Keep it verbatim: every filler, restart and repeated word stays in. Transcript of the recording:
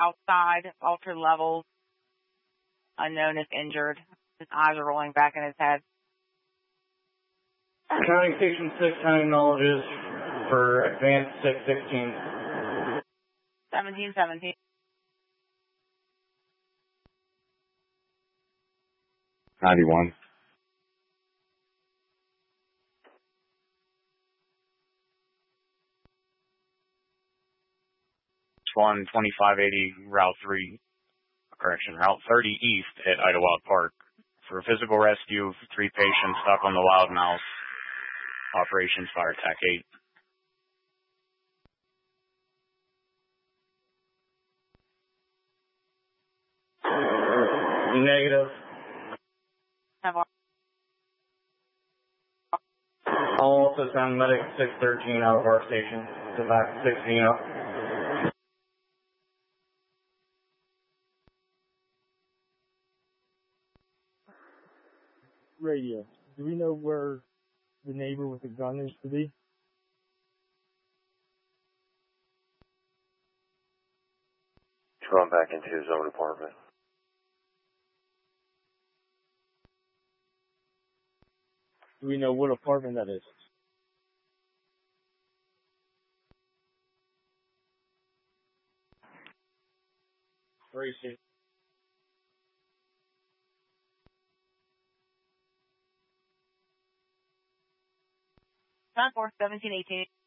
outside, altered levels, unknown if injured. His eyes are rolling back in his head. County Station six, county acknowledges for advanced six sixteen. seventeen seventeen. ninety-one. one twenty-five eighty, Route three, correction, Route thirty East at Idlewild Park. For physical rescue of three patients stuck on the Loudmouth. Operations Fire Tac eight. Negative. Have our I'll also send medic six thirteen out of our station to back sixteen up. Radio. Do we know where the neighbor with the gun is to be? He's going back into his own apartment. Do we know what apartment that is? Tracy. nine four seventeen eighteen.